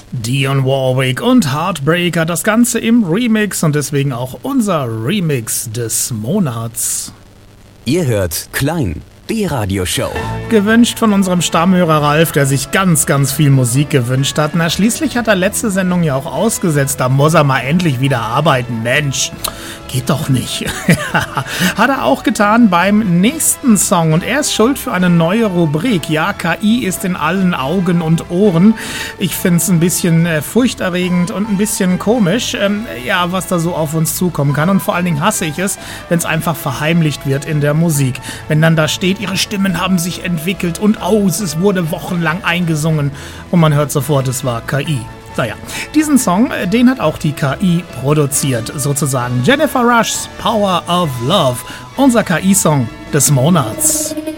Dionne Warwick und Heartbreaker, das Ganze im Remix und deswegen auch unser Remix des Monats. Ihr hört Klein, die Radioshow. Gewünscht von unserem Stammhörer Ralf, der sich ganz, ganz viel Musik gewünscht hat. Na, schließlich hat er letzte Sendung ja auch ausgesetzt, da muss er mal endlich wieder arbeiten. Mensch, geht doch nicht. Hat er auch getan beim nächsten Song und er ist schuld für eine neue Rubrik. Ja, KI ist in allen Augen und Ohren. Ich find's ein bisschen furchterregend und ein bisschen komisch, ja, was da so auf uns zukommen kann. Und vor allen Dingen hasse ich es, wenn es einfach verheimlicht wird in der Musik. Wenn dann da steht, ihre Stimmen haben sich entwickelt und es wurde wochenlang eingesungen und man hört sofort, es war KI. Naja, diesen Song, den hat auch die KI produziert, sozusagen. Jennifer Rush's Power of Love, unser KI-Song des Monats.